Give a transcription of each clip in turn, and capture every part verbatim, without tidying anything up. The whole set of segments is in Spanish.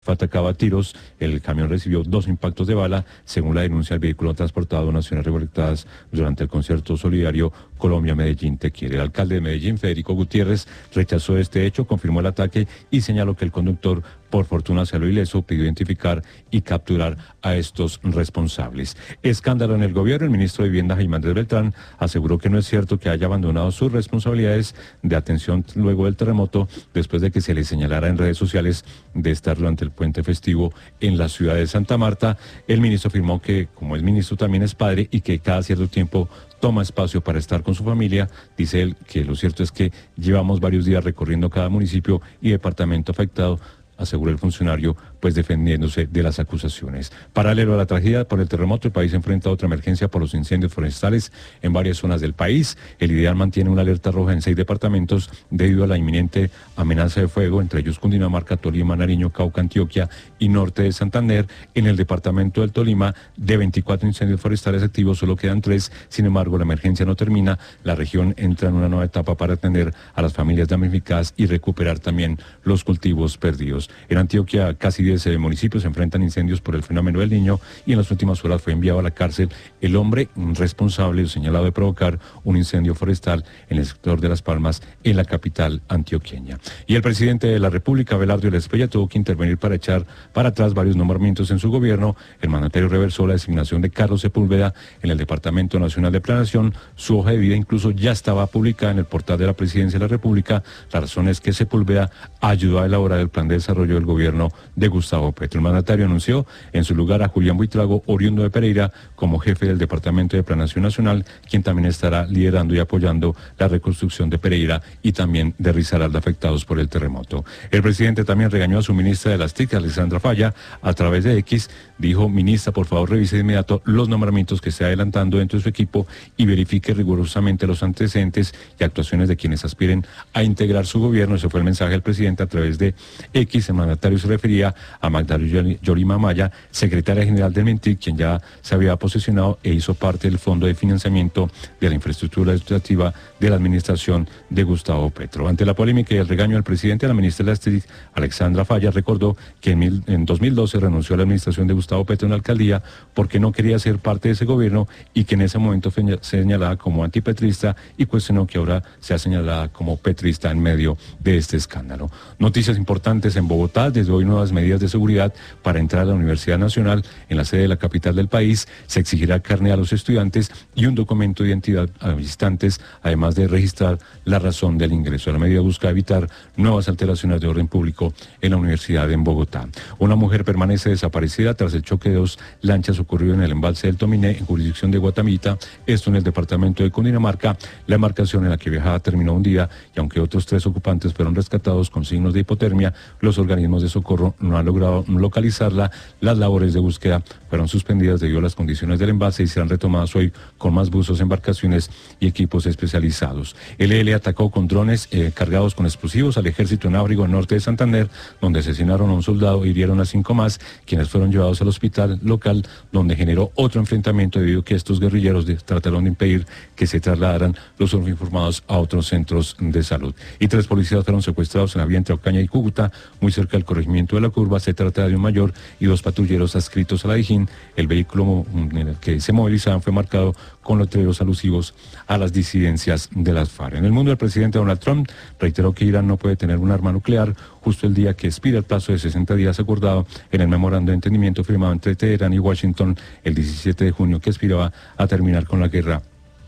fue atacado a tiros. El camión recibió dos impactos de bala. Según la denuncia, el vehículo ha transportado donaciones recolectadas durante el concierto solidario Colombia-Medellín Te Quiere. El alcalde de Medellín, Federico Gutiérrez, rechazó este hecho, confirmó el ataque y señaló que el conductor, por fortuna, salió ileso, pidió identificar y capturar a estos responsables. Escándalo en el gobierno. El ministro de Vivienda, Jaime Andrés Beltrán, aseguró que no es cierto que haya abandonado sus responsabilidades de atención luego del terremoto, después de que se le señalara en redes sociales de estar durante el puente festivo en la ciudad de Santa Marta. El ministro afirmó que, como es ministro, también es padre y que cada cierto tiempo toma espacio para estar con su familia. Dice él que lo cierto es que llevamos varios días recorriendo cada municipio y departamento afectado, aseguró el funcionario, pues defendiéndose de las acusaciones. Paralelo a la tragedia por el terremoto, el país enfrenta otra emergencia por los incendios forestales en varias zonas del país. El IDEAL mantiene una alerta roja en seis departamentos debido a la inminente amenaza de fuego, entre ellos Cundinamarca, Tolima, Nariño, Cauca, Antioquia y norte de Santander. En el departamento del Tolima, de veinticuatro incendios forestales activos, solo quedan tres. Sin embargo, la emergencia no termina. La región entra en una nueva etapa para atender a las familias damnificadas y recuperar también los cultivos perdidos. En Antioquia, casi diez municipios se enfrentan incendios por el fenómeno del Niño y en las últimas horas fue enviado a la cárcel el hombre responsable o señalado de provocar un incendio forestal en el sector de Las Palmas, en la capital antioqueña. Y el presidente de la República, Abelardo Elespeya, tuvo que intervenir para echar para atrás varios nombramientos en su gobierno. El mandatario reversó la designación de Carlos Sepúlveda en el Departamento Nacional de Planeación. Su hoja de vida incluso ya estaba publicada en el portal de la Presidencia de la República. La razón es que Sepúlveda ayudó a elaborar el plan de desarrollo del gobierno de Gustavo Petro. El mandatario anunció en su lugar a Julián Buitrago, oriundo de Pereira, como jefe del Departamento de Planeación Nacional, quien también estará liderando y apoyando la reconstrucción de Pereira y también de Risaralda, afectados por el terremoto. El presidente también regañó a su ministra de las T I C, Alexandra Falla, a través de X. Dijo: ministra, por favor, revise de inmediato los nombramientos que esté adelantando dentro de su equipo y verifique rigurosamente los antecedentes y actuaciones de quienes aspiren a integrar su gobierno. Ese fue el mensaje del presidente a través de X. El mandatario se refería a Magdalena Yolima Maya, secretaria general del MINTIC, quien ya se había posesionado e hizo parte del Fondo de Financiamiento de la Infraestructura Educativa de la administración de Gustavo Petro. Ante la polémica y el regaño del presidente, la ministra de las T I C, Alexandra Falla, recordó que en, mil, en dos mil doce renunció a la administración de Gustavo Petro en la alcaldía porque no quería ser parte de ese gobierno y que en ese momento fue señalada como antipetrista, y cuestionó que ahora sea señalada como petrista en medio de este escándalo. Noticias importantes en Bogotá. Desde hoy, nuevas medidas de seguridad para entrar a la Universidad Nacional en la sede de la capital del país. Se exigirá carné a los estudiantes y un documento de identidad a visitantes, además de registrar la razón del ingreso. La medida busca evitar nuevas alteraciones de orden público en la universidad en Bogotá. Una mujer permanece desaparecida tras el choque de dos lanchas ocurrido en el embalse del Tominé, en jurisdicción de Guatamita, esto en el departamento de Cundinamarca. La embarcación en la que viajaba terminó hundida y aunque otros tres ocupantes fueron rescatados con signos de hipotermia, los organismos de socorro no han logrado localizarla. Las labores de búsqueda fueron suspendidas debido a las condiciones del embalse y serán retomadas hoy con más buzos, embarcaciones y equipos especializados. El E L atacó con drones eh, cargados con explosivos al ejército en Ábrigo, al norte de Santander, donde asesinaron a un soldado e hirieron a cinco más, quienes fueron llevados al hospital local, donde generó otro enfrentamiento debido a que estos guerrilleros de, trataron de impedir que se trasladaran los informados a otros centros de salud. Y tres policías fueron secuestrados en la vía entre Ocaña y Cúcuta, muy cerca del corregimiento de la Curva. Se trata de un mayor y dos patrulleros adscritos a la Dijín. El vehículo en el que se movilizaban fue marcado con letreros alusivos a las disidencias de las FARC. En el mundo, el presidente Donald Trump reiteró que Irán no puede tener un arma nuclear justo el día que expira el plazo de sesenta días acordado en el memorando de entendimiento firmado entre Teherán y Washington el diecisiete de junio, que aspiraba a terminar con la guerra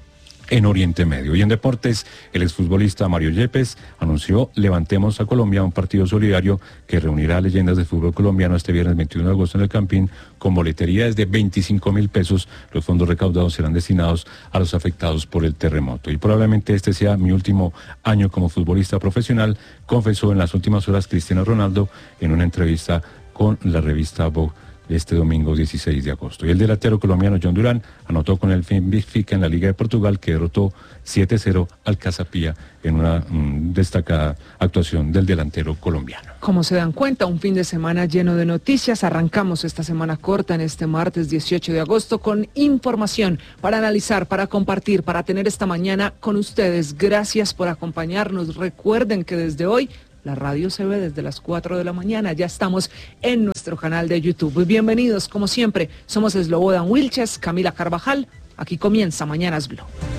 en Oriente Medio. Y en deportes, el exfutbolista Mario Yepes anunció Levantemos a Colombia, un partido solidario que reunirá a leyendas del fútbol colombiano este viernes veintiuno de agosto en el Campín, con boletería desde veinticinco mil pesos. Los fondos recaudados serán destinados a los afectados por el terremoto. Y probablemente este sea mi último año como futbolista profesional, confesó en las últimas horas Cristiano Ronaldo en una entrevista con la revista Vogue este domingo dieciséis de agosto. Y el delantero colombiano John Durán anotó con el Benfica en la Liga de Portugal, que derrotó siete cero al Casapía en una mm, destacada actuación del delantero colombiano. Como se dan cuenta, un fin de semana lleno de noticias. Arrancamos esta semana corta en este martes dieciocho de agosto con información para analizar, para compartir, para tener esta mañana con ustedes. Gracias por acompañarnos. Recuerden que desde hoy La radio se ve desde las cuatro de la mañana. Ya estamos en nuestro canal de YouTube. Bienvenidos, como siempre. Somos Slobodan Wilches, Camila Carvajal. Aquí comienza Mañanas Blue.